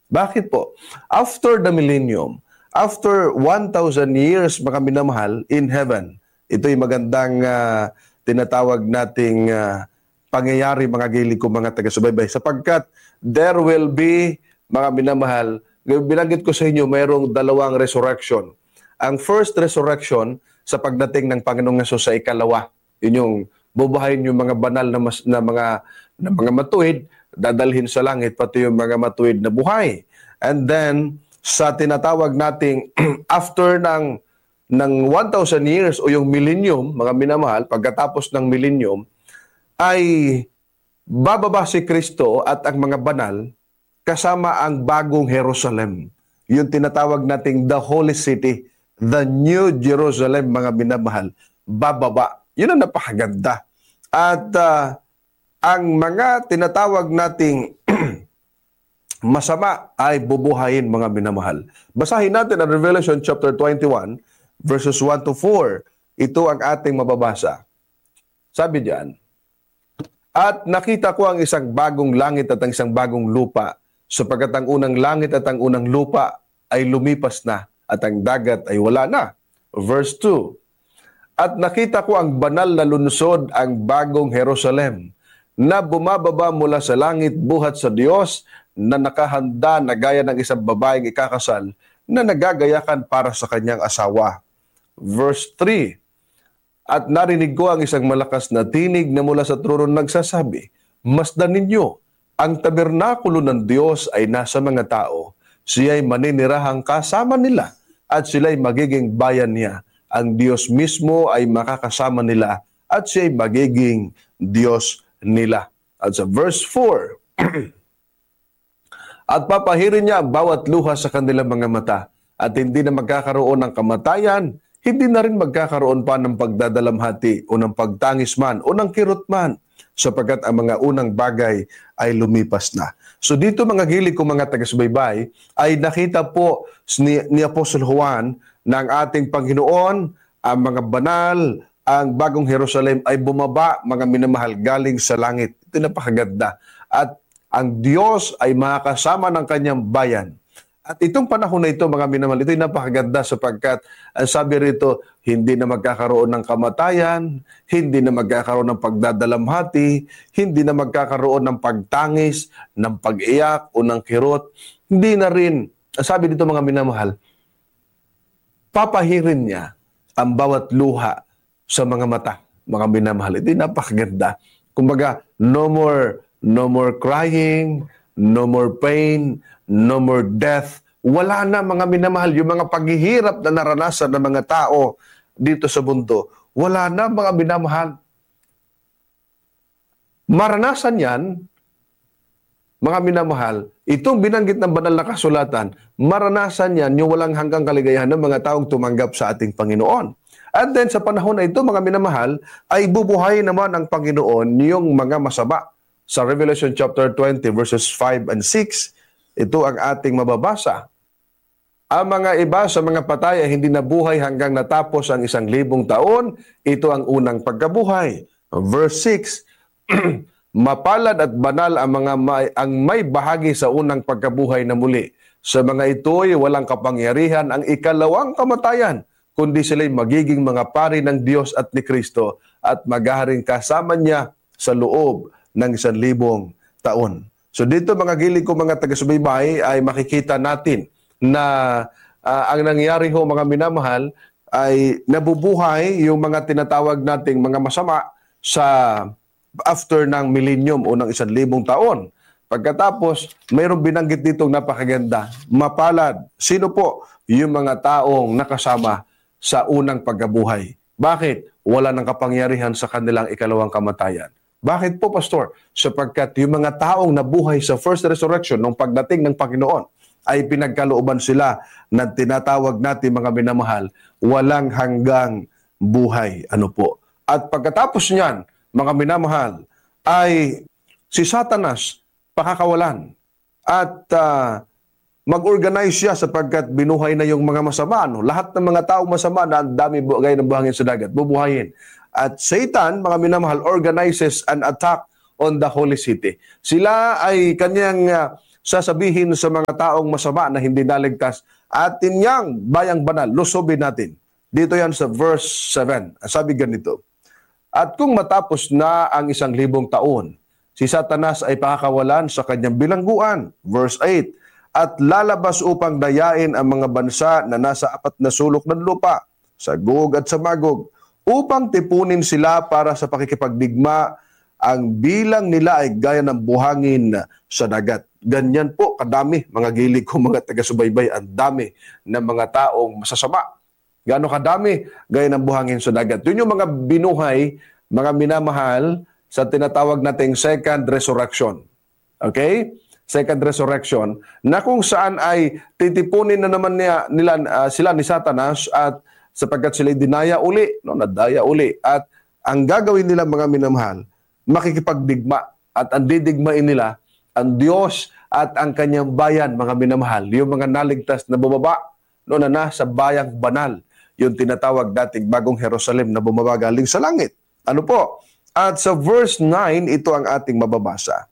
Bakit po? After the millennium, after 1,000 years, mga minamahal, in heaven, ito'y magandang tinatawag nating pangyayari, mga gili ko, mga taga-subaybay, sapagkat there will be, mga minamahal, binanggit ko sa inyo, mayroong dalawang resurrection. Ang first resurrection, sa pagdating ng Panginoong Hesus sa ikalawa, yun yung bubuhayin yung mga banal na mga matuwid, dadalhin sa langit, pati yung mga matuwid na buhay. And then, sa tinatawag nating after ng 1,000 years o yung millennium, mga minamahal, pagkatapos ng millennium, ay bababa si Kristo at ang mga banal kasama ang bagong Jerusalem. Yung tinatawag nating the Holy City, the New Jerusalem, mga minamahal, bababa. Yun ang napakaganda. At ang mga tinatawag nating masama ay bubuhayin, mga minamahal. Basahin natin ang Revelation chapter 21, verses 1 to 4. Ito ang ating mababasa. Sabi diyan, at nakita ko ang isang bagong langit at ang isang bagong lupa, sapagkat ang unang langit at ang unang lupa ay lumipas na, at ang dagat ay wala na. Verse 2, at nakita ko ang banal na lungsod, ang bagong Jerusalem, na bumababa mula sa langit buhat sa Diyos, na nakahanda na gaya ng isang babaeng ikakasal, na nagagayakan para sa kanyang asawa. Verse 3, at narinig ko ang isang malakas na tinig na mula sa trono nagsasabi, masdan ninyo, ang tabernakulo ng Diyos ay nasa mga tao, siya'y maninirahang kasama nila, at sila'y magiging bayan niya. Ang Diyos mismo ay makakasama nila, at siya'y magiging Diyos nila. At sa verse 4, at papahirin niya ang bawat luha sa kanilang mga mata, at hindi na magkakaroon ng kamatayan, hindi na rin magkakaroon pa ng pagdadalamhati o ng pagtangis man o ng kirot man, sapagkat ang mga unang bagay ay lumipas na. So dito, mga gili ko, mga taga-subaybay, ay nakita po ni Apostle Juan na ang ating Panginoon, ang mga banal, ang bagong Jerusalem ay bumaba, mga minamahal, galing sa langit. Ito napakaganda. At ang Diyos ay makakasama ng kanyang bayan. At itong panahon na ito, mga minamahal, ito ay napakaganda sapagkat ang sabi rito, hindi na magkakaroon ng kamatayan, hindi na magkakaroon ng pagdadalamhati, hindi na magkakaroon ng pagtangis, ng pag-iyak o ng kirot. Hindi na rin, ang sabi dito, mga minamahal, papahirin niya ang bawat luha sa mga mata, mga minamahal. Ito ay napakaganda. Kumbaga, no more crying, no more pain, no more death. Wala na, mga minamahal, yung mga paghihirap na naranasan ng mga tao dito sa mundo. Wala na, mga minamahal. Maranasan yan, mga minamahal, itong binanggit ng banal na kasulatan, maranasan yan yung walang hanggang kaligayahan ng mga taong tumanggap sa ating Panginoon. At then sa panahon na ito, mga minamahal, ay bubuhay naman ang Panginoon yung mga masama. Sa Revelation chapter 20 verses 5 and 6, ito ang ating mababasa. Ang mga iba sa mga patay ay hindi nabuhay hanggang natapos ang 1,000 taon. Ito ang unang pagkabuhay. Verse 6, mapalad at banal ang may bahagi sa unang pagkabuhay na muli. Sa mga ito'y walang kapangyarihan ang ikalawang kamatayan, kundi sila'y magiging mga pari ng Diyos at ni Kristo at maghaharing kasama niya sa loob ng 1,000 taon. So dito, mga gili ko, mga taga-subaybay, ay makikita natin na ang nangyari ho, mga minamahal, ay nabubuhay yung mga tinatawag nating mga masama sa after ng millennium o ng 1,000 taon. Pagkatapos, mayroong binanggit ditong napakaganda, mapalad. Sino po? Yung mga taong nakasama sa unang pagkabuhay. Bakit? Wala ng kapangyarihan sa kanilang ikalawang kamatayan. Bakit po, Pastor? Sapagkat yung mga taong nabuhay sa first resurrection nung pagdating ng Panginoon ay pinagkalooban sila na tinatawag natin, mga minamahal, walang hanggang buhay. Ano po? At pagkatapos niyan, mga minamahal, ay si Satanas pakakawalan at mag-organize siya sapagkat binuhay na yung mga masama. No? Lahat ng mga taong masama na ang dami gaya ng buhangin sa dagat, bubuhayin. At Satan, mga minamahal, organizes an attack on the Holy City. Sila ay kanyang sasabihin sa mga taong masama na hindi naligtas, atin yang bayang banal, lusobin natin. Dito yan sa verse 7. Sabi ganito, at kung matapos na ang 1,000 taon, si Satanas ay pakakawalan sa kanyang bilangguan. Verse 8, at lalabas upang dayain ang mga bansa na nasa 4 na sulok ng lupa, sa Gog at sa Magog, upang tipunin sila para sa pakikipagdigma. Ang bilang nila ay gaya ng buhangin sa dagat. Ganyan po kadami, mga gili ko, mga taga-subaybay, ang dami ng mga taong masasama. Gaano kadami, gaya ng buhangin sa dagat. Yun yung mga binuhay, mga minamahal, sa tinatawag nating second resurrection. Okay? Second resurrection, na kung saan ay titipunin na naman sila ni Satanas, at sapagkat sila dinaya uli, nadaya uli. At ang gagawin nila, mga minamahal, makikipagdigma, at ang didigmain nila ang Diyos at ang kanyang bayan, mga minamahal, yung mga naligtas na bumaba na nasa bayang banal, yung tinatawag dating Bagong Jerusalem na bumaba galing sa langit. Ano po? At sa verse 9, ito ang ating mababasa.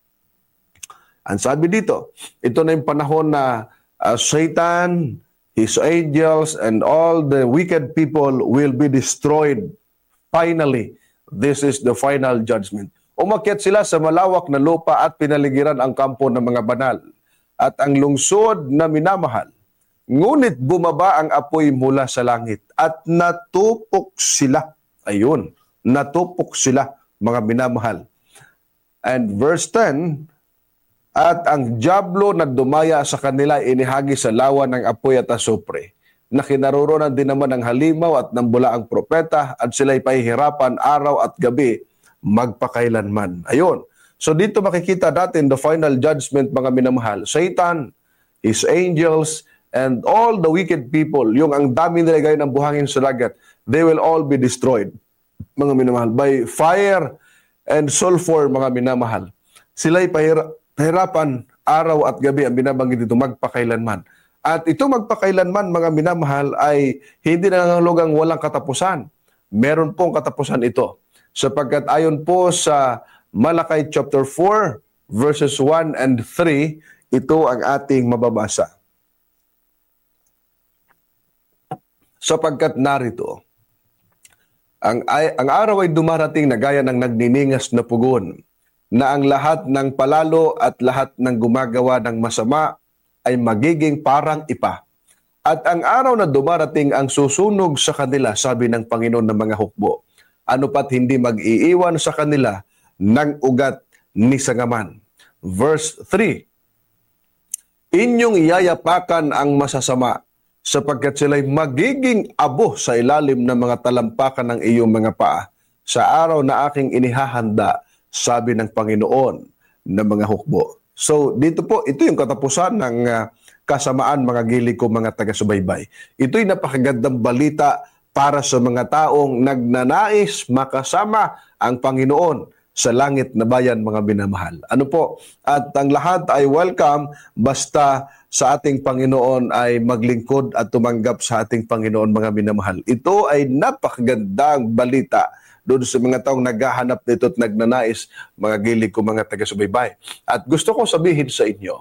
Ang sabi dito, ito na yung panahon na Satan, his angels, and all the wicked people will be destroyed. Finally, this is the final judgment. Umakyat sila sa malawak na lupa at pinaligiran ang kampo ng mga banal at ang lungsod na minamahal. Ngunit bumaba ang apoy mula sa langit at natupok sila. Ayun, natupok sila, mga minamahal. And verse 10, at ang dyablo na dumaya sa kanila inihagi sa lawa ng apoy at asupre, na kinaroroonan din naman ng halimaw at ng bulaang propeta, at sila'y pahihirapan araw at gabi magpakailanman. Ayun. So dito makikita natin the final judgment, mga minamahal. Satan, his angels, and all the wicked people, yung ang dami nila gaya ng buhangin sa dagat, they will all be destroyed, mga minamahal, by fire and sulfur, mga minamahal. Sila'y pahirapan araw at gabi, ang binabanggit dito, magpakailanman. At ito magpakailanman, mga minamahal, ay hindi nangangahulugang walang katapusan. Meron pong katapusan ito. Sapagkat ayon po sa Malakay chapter 4, verses 1 and 3, ito ang ating mababasa. Sapagkat narito, ang araw ay dumarating na gaya ng nagniningas na pugon, na ang lahat ng palalo at lahat ng gumagawa ng masama ay magiging parang ipa. At ang araw na dumarating ang susunog sa kanila, sabi ng Panginoon ng mga hukbo, ano pat hindi mag-iiwan sa kanila ng ugat ni sangaman. Verse 3, inyong iyayapakan ang masasama, sapagkat sila'y magiging abo sa ilalim ng mga talampakan ng iyong mga paa sa araw na aking inihahanda, sabi ng Panginoon ng mga hukbo. So dito po, ito yung katapusan ng kasamaan, mga gili ko, mga taga-subaybay. Ito'y napakagandang balita para sa mga taong nagnanais makasama ang Panginoon sa langit na bayan, mga minamahal. Ano po? At ang lahat ay welcome basta sa ating Panginoon ay maglingkod at tumanggap sa ating Panginoon, mga minamahal. Ito ay napakagandang balita doon sa mga taong naghahanap nito at nagnanais, mga gili ko, mga taga-subaybay. At gusto ko sabihin sa inyo,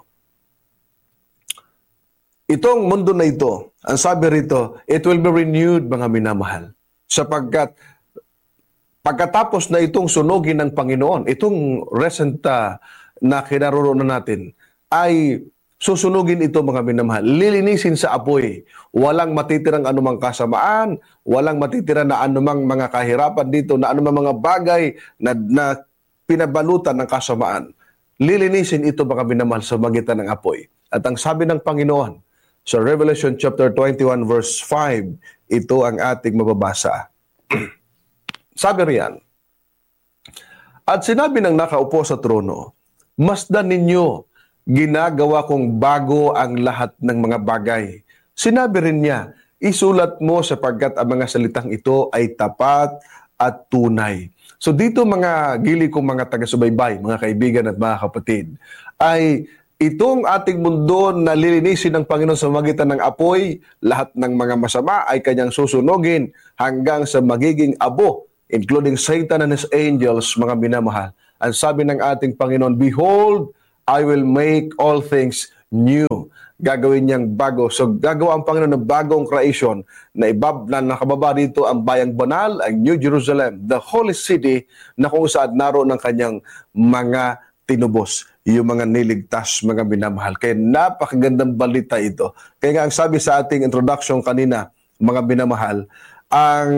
itong mundo na ito, ang sabi rito, it will be renewed, mga minamahal. Sapagkat pagkatapos na itong sunugin ng Panginoon, itong recent na kinaroroonan natin, ay susunugin ito, mga minamahal. Lilinisin sa apoy. Walang matitirang anumang kasamaan, walang matitira na anumang mga kahirapan dito, na anumang mga bagay na pinabalutan ng kasamaan. Lilinisin ito, mga minamahal, sa magitan ng apoy. At ang sabi ng Panginoon, sa Revelation chapter 21 verse 5, ito ang ating mababasa. Sabi riyan, at sinabi ng nakaupo sa trono, masdan ninyo, ginagawa kong bago ang lahat ng mga bagay. Sinabi rin niya, isulat mo sapagkat ang mga salitang ito ay tapat at tunay. So dito, mga gili kong mga taga-subaybay, mga kaibigan at mga kapatid, ay itong ating mundo na lilinisin ng Panginoon sa magitan ng apoy, lahat ng mga masama ay kanyang susunugin hanggang sa magiging abo, including Satan and his angels, mga minamahal. Ang sabi ng ating Panginoon, behold, I will make all things new. Gagawin niyang bago. So gagawa ang Panginoon ng bagong creation na nakababa dito ang bayang banal, ang New Jerusalem, the holy city na kung saan naroon ang kanyang mga tinubos, yung mga niligtas, mga minamahal. Kaya napakagandang balita ito. Kaya nga ang sabi sa ating introduction kanina, mga minamahal, ang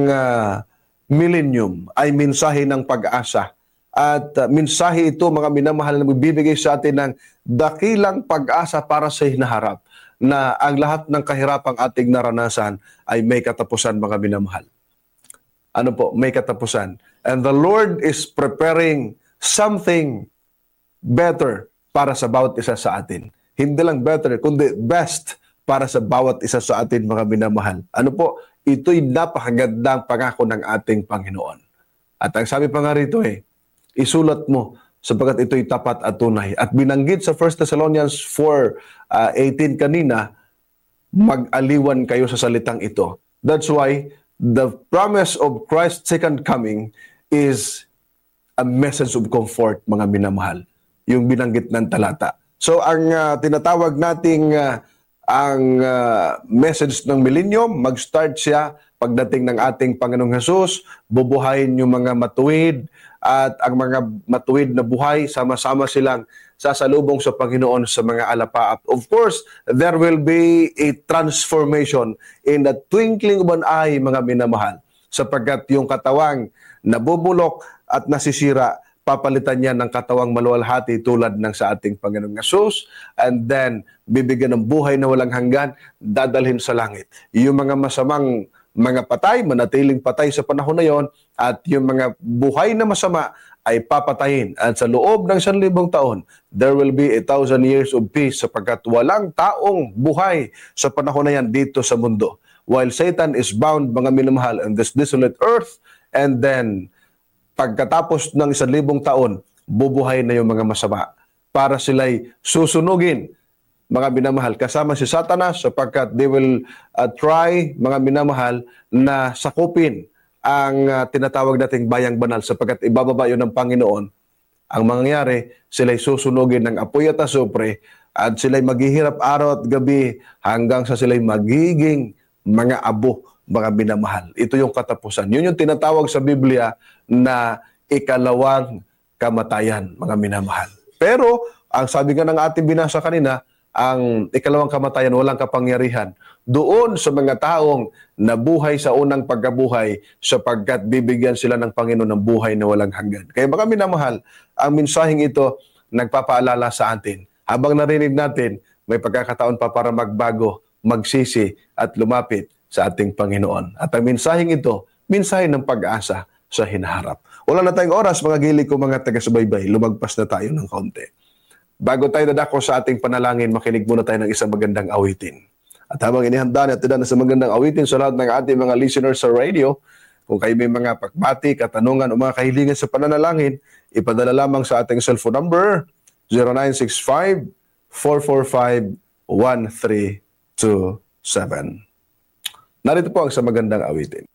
millennium ay mensahe ng pag-asa. At mensahe ito, mga minamahal, na magbibigay sa atin ng dakilang pag-asa para sa hinaharap, na ang lahat ng kahirapang ating naranasan ay may katapusan, mga minamahal. Ano po? May katapusan. And the Lord is preparing something better para sa bawat isa sa atin. Hindi lang better, kundi best para sa bawat isa sa atin, mga minamahal. Ano po? Ito'y napakagandang pangako ng ating Panginoon. At ang sabi pa nga rito isulat mo sapagkat ito'y tapat at tunay. At binanggit sa 1 Thessalonians 4:18 kanina, mag-aliwan kayo sa salitang ito. That's why the promise of Christ's second coming is a message of comfort, mga minamahal. Yung binanggit ng talata. So ang tinatawag nating ang message ng millennium, mag-start siya pagdating ng ating Panginoong Hesus, bubuhayin yung mga matuwid, at ang mga matuwid na buhay, sama-sama silang sasalubong sa Panginoon sa mga alapaap. Of course, there will be a transformation in the twinkling of an eye, mga minamahal, sapagkat yung katawang nabubulok at nasisira, papalitan niya ng katawang maluwalhati tulad ng sa ating Panginoong Hesus, and then bibigyan ng buhay na walang hanggan, dadalhin sa langit. Yung mga masamang mga patay, manatiling patay sa panahon na yon, at yung mga buhay na masama ay papatayin. At sa loob ng 1,000 taon, there will be 1,000 years of peace, sapagkat walang taong buhay sa panahon na yan dito sa mundo. While Satan is bound, mga minamahal, in this desolate earth, and then pagkatapos ng 1,000 taon, bubuhay na yung mga masama para sila'y susunugin, mga minamahal, kasama si Satanas, sapagkat they will try, mga minamahal, na sakupin ang tinatawag nating bayang banal, sapagkat ibababa yun ng Panginoon. Ang mangyayari, sila'y susunugin ng apoy at asupre, at sila'y maghihirap araw at gabi hanggang sa sila'y magiging mga abo, mga minamahal. Ito yung katapusan. Yun yung tinatawag sa Biblia na ikalawang kamatayan, mga minamahal. Pero, ang sabi nga ng ating binasa kanina, ang ikalawang kamatayan, walang kapangyarihan doon sa mga taong nabuhay sa unang pagkabuhay, sapagkat bibigyan sila ng Panginoon ng buhay na walang hanggan. Kaya mga minamahal, ang mensaheng ito nagpapaalala sa atin. Habang narinig natin, may pagkakataon pa para magbago, magsisi at lumapit sa ating Panginoon. At ang mensaheng ito, mensahe ng pag-asa sa hinaharap. Wala na tayong oras, mga gili ko, mga taga-subaybay. Lumagpas na tayo ng kaunti. Bago tayo dadako sa ating panalangin, makinig muna tayo ng isang magandang awitin. At habang inihanda natin na sa magandang awitin sa lahat ng ating mga listeners sa radio, kung kayo may mga pakbati, katanungan o mga kahilingan sa pananalangin, ipadala lamang sa ating cellphone number 0965-445-1327. Narito po ang sa magandang awitin.